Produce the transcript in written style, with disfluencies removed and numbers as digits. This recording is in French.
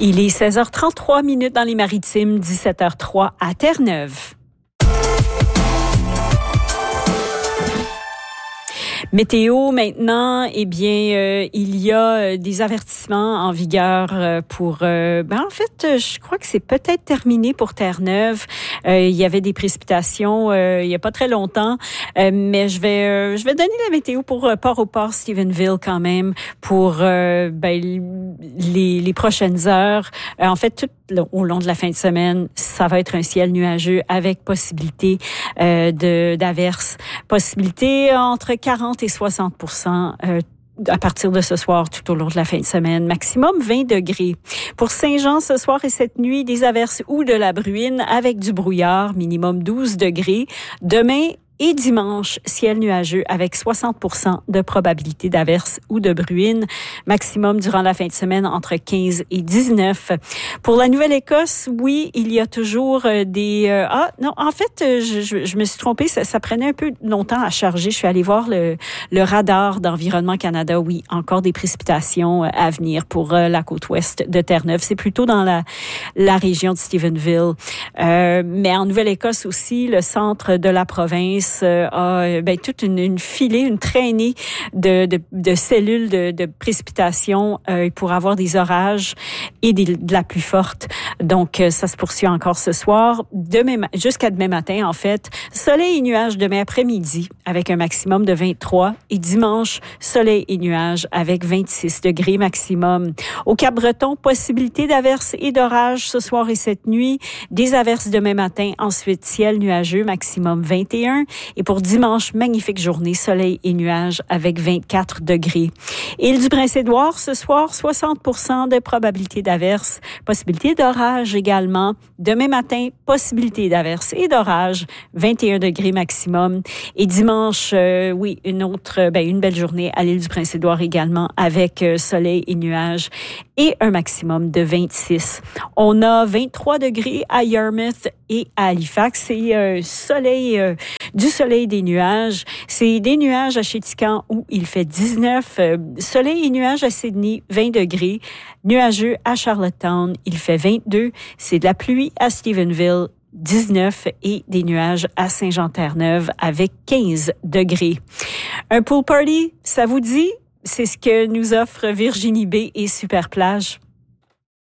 Il est 16h33 dans les Maritimes, 17h03 à Terre-Neuve. Météo maintenant, eh bien, il y a des avertissements en vigueur pour... en fait, je crois que c'est peut-être terminé pour Terre-Neuve. Il y avait des précipitations il y a pas très longtemps, mais je vais donner la météo pour Port-au-Port, Stephenville quand même, pour les prochaines heures. En fait, tout au long de la fin de semaine, ça va être un ciel nuageux avec possibilité d'averses. Possibilité entre 40 et 60% à partir de ce soir tout au long de la fin de semaine. Maximum 20 degrés. Pour Saint-Jean, ce soir et cette nuit, des averses ou de la bruine avec du brouillard, minimum 12 degrés. Demain et dimanche, ciel nuageux avec 60% de probabilité d'averse ou de bruine. Maximum durant la fin de semaine entre 15 et 19. Pour la Nouvelle-Écosse, oui, il y a toujours des... en fait, je me suis trompée. Ça prenait un peu longtemps à charger. Je suis allée voir le radar d'Environnement Canada. Oui, encore des précipitations à venir pour la côte ouest de Terre-Neuve. C'est plutôt dans la région de Stephenville. Mais en Nouvelle-Écosse aussi, le centre de la province a toute une filée, une traînée de cellules de précipitation pour avoir des orages et de la pluie forte. Donc, ça se poursuit encore ce soir. Jusqu'à demain matin, en fait. Soleil et nuages demain après-midi avec un maximum de 23. Et dimanche, soleil et nuages avec 26 degrés maximum. Au Cap-Breton, possibilité d'averses et d'orages ce soir et cette nuit. Des averses demain matin. Ensuite, ciel nuageux, maximum 21. Et pour dimanche, magnifique journée, soleil et nuages avec 24 degrés. Île du Prince-Édouard, ce soir, 60% de probabilité d'averse, possibilité d'orage également. Demain matin, possibilité d'averse et d'orage, 21 degrés maximum. Et dimanche, une belle journée à l'île du Prince-Édouard également avec soleil et nuages et un maximum de 26. On a 23 degrés à Yarmouth et à Halifax. C'est du soleil et des nuages. C'est des nuages à Chéticamp où il fait 19. Soleil et nuages à Sydney, 20 degrés. Nuageux à Charlottetown, il fait 22. C'est de la pluie à Stephenville, 19 et des nuages à Saint-Jean-Terre-Neuve avec 15 degrés. Un pool party, ça vous dit? C'est ce que nous offre Virginie Bay et Super Plage.